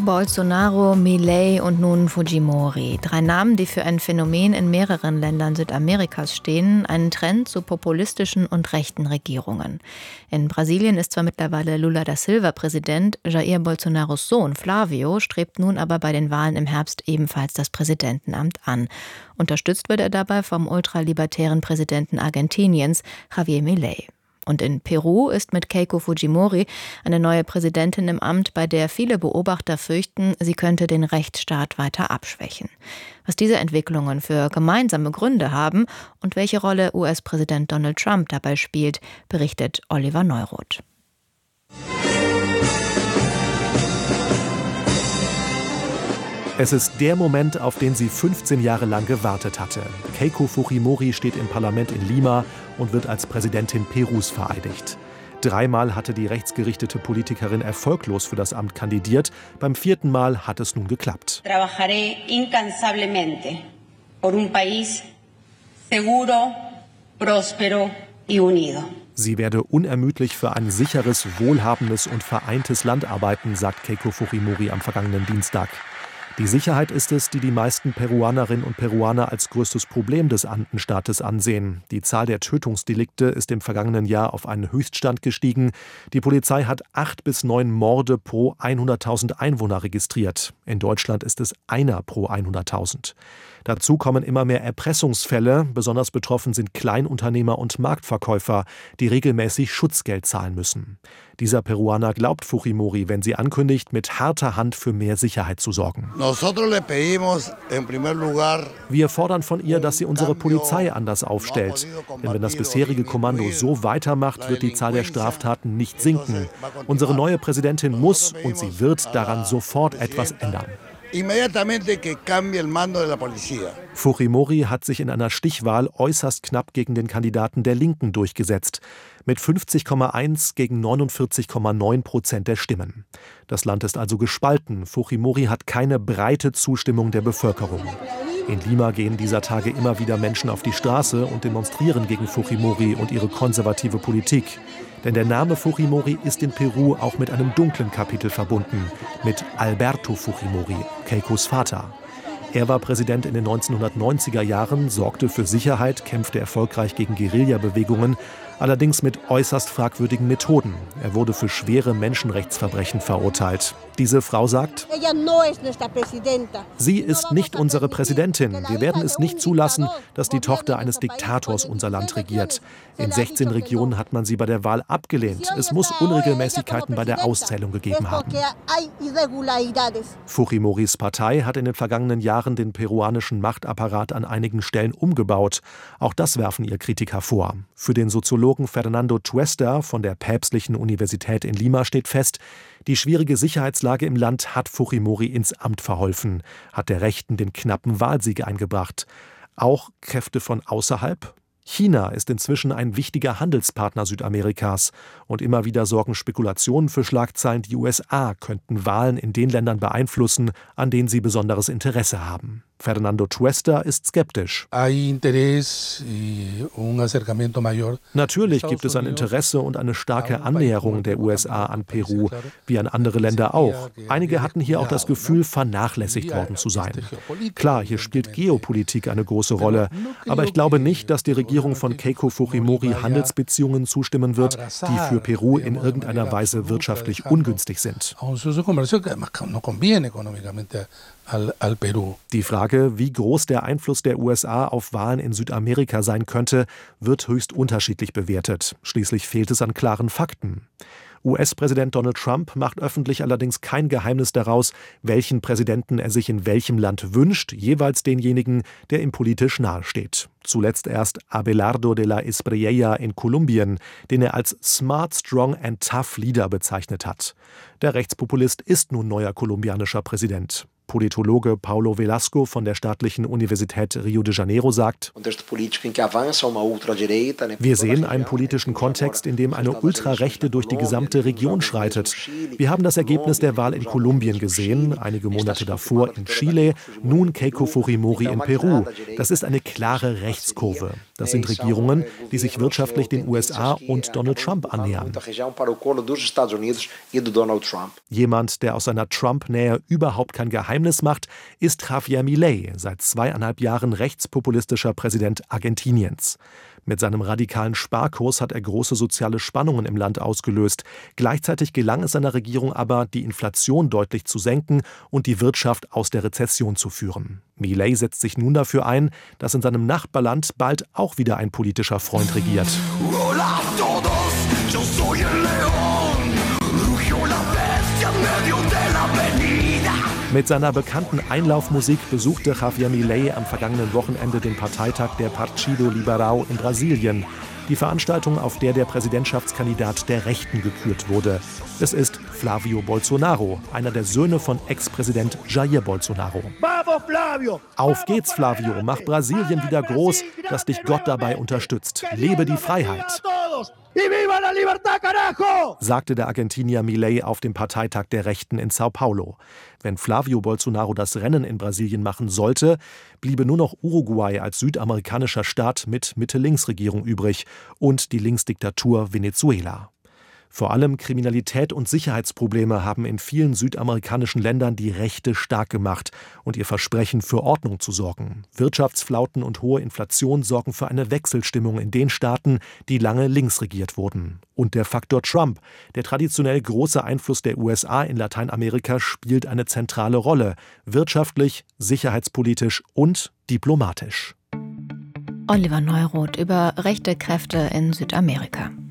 Bolsonaro, Milei und nun Fujimori. 3 Namen, die für ein Phänomen in mehreren Ländern Südamerikas stehen, einen Trend zu populistischen und rechten Regierungen. In Brasilien ist zwar mittlerweile Lula da Silva Präsident, Jair Bolsonaros Sohn Flávio strebt nun aber bei den Wahlen im Herbst ebenfalls das Präsidentenamt an. Unterstützt wird er dabei vom ultralibertären Präsidenten Argentiniens, Javier Milei. Und in Peru ist mit Keiko Fujimori eine neue Präsidentin im Amt, bei der viele Beobachter fürchten, sie könnte den Rechtsstaat weiter abschwächen. Was diese Entwicklungen für gemeinsame Gründe haben und welche Rolle US-Präsident Donald Trump dabei spielt, berichtet Oliver Neuroth. Es ist der Moment, auf den sie 15 Jahre lang gewartet hatte. Keiko Fujimori steht im Parlament in Lima und wird als Präsidentin Perus vereidigt. 3-mal hatte die rechtsgerichtete Politikerin erfolglos für das Amt kandidiert. Beim 4. Mal hat es nun geklappt. Trabajaré incansablemente por un país seguro, próspero y unido. Sie werde unermüdlich für ein sicheres, wohlhabendes und vereintes Land arbeiten, sagt Keiko Fujimori am vergangenen Dienstag. Die Sicherheit ist es, die die meisten Peruanerinnen und Peruaner als größtes Problem des Andenstaates ansehen. Die Zahl der Tötungsdelikte ist im vergangenen Jahr auf einen Höchststand gestiegen. Die Polizei hat 8 bis 9 Morde pro 100.000 Einwohner registriert. In Deutschland ist es einer pro 100.000. Dazu kommen immer mehr Erpressungsfälle. Besonders betroffen sind Kleinunternehmer und Marktverkäufer, die regelmäßig Schutzgeld zahlen müssen. Dieser Peruaner glaubt Fujimori, wenn sie ankündigt, mit harter Hand für mehr Sicherheit zu sorgen. Wir fordern von ihr, dass sie unsere Polizei anders aufstellt. Denn wenn das bisherige Kommando so weitermacht, wird die Zahl der Straftaten nicht sinken. Unsere neue Präsidentin muss und sie wird daran sofort etwas ändern. Fujimori hat sich in einer Stichwahl äußerst knapp gegen den Kandidaten der Linken durchgesetzt. Mit 50,1 gegen 49,9% der Stimmen. Das Land ist also gespalten. Fujimori hat keine breite Zustimmung der Bevölkerung. In Lima gehen dieser Tage immer wieder Menschen auf die Straße und demonstrieren gegen Fujimori und ihre konservative Politik. Denn der Name Fujimori ist in Peru auch mit einem dunklen Kapitel verbunden, mit Alberto Fujimori, Keikos Vater. Er war Präsident in den 1990er Jahren, sorgte für Sicherheit, kämpfte erfolgreich gegen Guerillabewegungen, allerdings mit äußerst fragwürdigen Methoden. Er wurde für schwere Menschenrechtsverbrechen verurteilt. Diese Frau sagt, sie ist nicht unsere Präsidentin. Wir werden es nicht zulassen, dass die Tochter eines Diktators unser Land regiert. In 16 Regionen hat man sie bei der Wahl abgelehnt. Es muss Unregelmäßigkeiten bei der Auszählung gegeben haben. Fujimoris Partei hat in den vergangenen Jahren den peruanischen Machtapparat an einigen Stellen umgebaut. Auch das werfen ihr Kritiker vor. Für den Soziologen Fernando Tuesta von der Päpstlichen Universität in Lima steht fest, die schwierige Sicherheitslage im Land hat Fujimori ins Amt verholfen, hat der Rechten den knappen Wahlsieg eingebracht. Auch Kräfte von außerhalb? China ist inzwischen ein wichtiger Handelspartner Südamerikas und immer wieder sorgen Spekulationen für Schlagzeilen, die USA könnten Wahlen in den Ländern beeinflussen, an denen sie besonderes Interesse haben. Fernando Tuesta ist skeptisch. Natürlich gibt es ein Interesse und eine starke Annäherung der USA an Peru, wie an andere Länder auch. Einige hatten hier auch das Gefühl, vernachlässigt worden zu sein. Klar, hier spielt Geopolitik eine große Rolle, aber ich glaube nicht, dass die Regierung von Keiko Fujimori Handelsbeziehungen zustimmen wird, die für Peru in irgendeiner Weise wirtschaftlich ungünstig sind. Die Frage, wie groß der Einfluss der USA auf Wahlen in Südamerika sein könnte, wird höchst unterschiedlich bewertet. Schließlich fehlt es an klaren Fakten. US-Präsident Donald Trump macht öffentlich allerdings kein Geheimnis daraus, welchen Präsidenten er sich in welchem Land wünscht, jeweils denjenigen, der ihm politisch nahesteht. Zuletzt erst Abelardo de la Espriella in Kolumbien, den er als Smart, Strong and Tough Leader bezeichnet hat. Der Rechtspopulist ist nun neuer kolumbianischer Präsident. Politologe Paulo Velasco von der Staatlichen Universität Rio de Janeiro sagt: Wir sehen einen politischen Kontext, in dem eine Ultrarechte durch die gesamte Region schreitet. Wir haben das Ergebnis der Wahl in Kolumbien gesehen, einige Monate davor in Chile, nun Keiko Fujimori in Peru. Das ist eine klare Rechtskurve. Das sind Regierungen, die sich wirtschaftlich den USA und Donald Trump annähern. Jemand, der aus seiner Trump-Nähe überhaupt kein Geheimnis macht, ist Javier Milei, seit 2,5 Jahren rechtspopulistischer Präsident Argentiniens. Mit seinem radikalen Sparkurs hat er große soziale Spannungen im Land ausgelöst. Gleichzeitig gelang es seiner Regierung aber, die Inflation deutlich zu senken und die Wirtschaft aus der Rezession zu führen. Milei setzt sich nun dafür ein, dass in seinem Nachbarland bald auch wieder ein politischer Freund regiert. Mit seiner bekannten Einlaufmusik besuchte Javier Milei am vergangenen Wochenende den Parteitag der Partido Liberal in Brasilien. Die Veranstaltung, auf der der Präsidentschaftskandidat der Rechten gekürt wurde. Es ist Flavio Bolsonaro, einer der Söhne von Ex-Präsident Jair Bolsonaro. Auf geht's, Flavio, mach Brasilien wieder groß, dass dich Gott dabei unterstützt. Lebe die Freiheit, sagte der Argentinier Milei auf dem Parteitag der Rechten in Sao Paulo. Wenn Flavio Bolsonaro das Rennen in Brasilien machen sollte, bliebe nur noch Uruguay als südamerikanischer Staat mit Mitte-Links-Regierung übrig und die Linksdiktatur Venezuela. Vor allem Kriminalität und Sicherheitsprobleme haben in vielen südamerikanischen Ländern die Rechte stark gemacht und ihr Versprechen, für Ordnung zu sorgen. Wirtschaftsflauten und hohe Inflation sorgen für eine Wechselstimmung in den Staaten, die lange links regiert wurden. Und der Faktor Trump, der traditionell große Einfluss der USA in Lateinamerika, spielt eine zentrale Rolle, wirtschaftlich, sicherheitspolitisch und diplomatisch. Oliver Neuroth über rechte Kräfte in Südamerika.